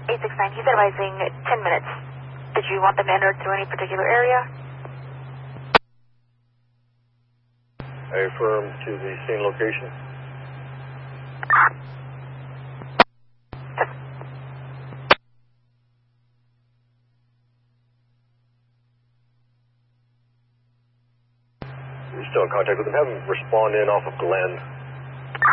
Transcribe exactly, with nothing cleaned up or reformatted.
eight six nine, he's advising ten minutes. Did you want them to enter through any particular area? Affirm to the scene location. You're still in contact with them. Have them respond in off of Glen.